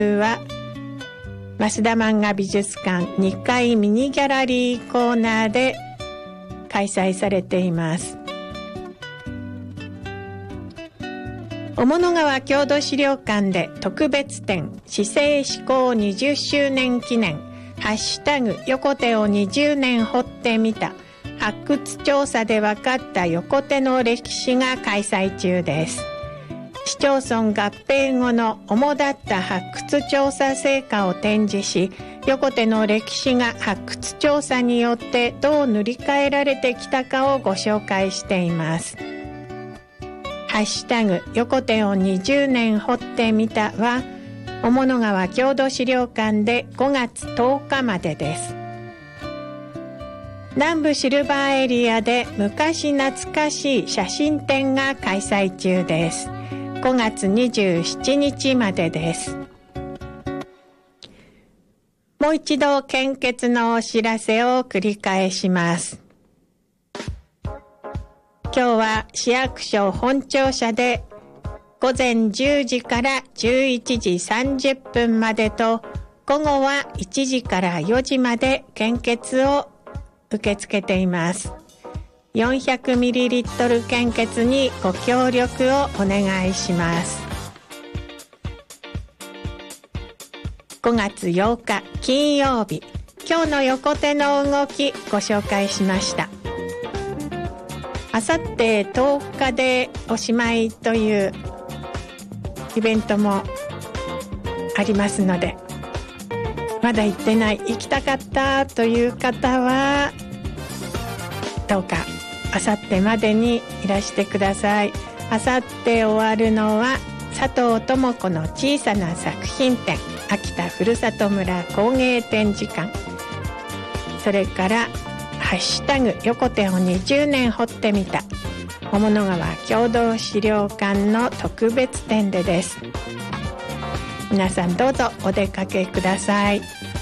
は増田漫画美術館2階ミニギャラリーコーナーで開催されています。雄物川郷土資料館で特別展市政施行20周年記念ハッシュタグ横手を20年掘ってみた発掘調査で分かった横手の歴史が開催中です。市町村合併後の主だった発掘調査成果を展示し、横手の歴史が発掘調査によってどう塗り替えられてきたかをご紹介しています。ハッシュタグ横手を20年掘ってみたは雄物川郷土資料館で5月10日までです。南部シルバーエリアで昔懐かしい写真展が開催中です。5月27日までです。もう一度献血のお知らせを繰り返します。今日は市役所本庁舎で午前10時から11時30分までと午後は1時から4時まで献血を受け付けています。400ml 献血にご協力をお願いします。5月8日金曜日、今日の横手の動きご紹介しました。あさって10日でおしまいというイベントもありますので、まだ行ってない、行きたかったという方はどうかあさってまでにいらしてください。あさって終わるのは佐藤智子の小さな作品展、秋田ふるさと村工芸展示館、それからハッシュタグ横手を20年掘ってみた雄物川郷土資料館の特別展でです。皆さんどうぞお出かけください。